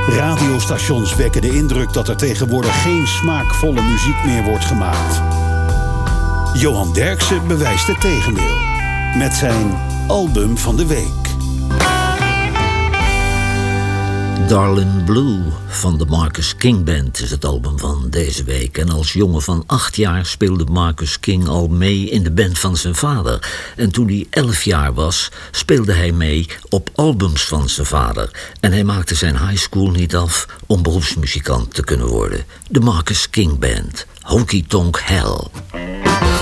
Radiostations wekken de indruk dat er tegenwoordig geen smaakvolle muziek meer wordt gemaakt. Johan Derksen bewijst het tegendeel. Met zijn album van de week. Darlin' Blue van de Marcus King Band is het album van deze week. En als jongen van 8 jaar speelde Marcus King al mee in de band van zijn vader. En toen hij 11 jaar was, speelde hij mee op albums van zijn vader. En hij maakte zijn high school niet af om beroepsmuzikant te kunnen worden. De Marcus King Band, Honky Tonk Hell.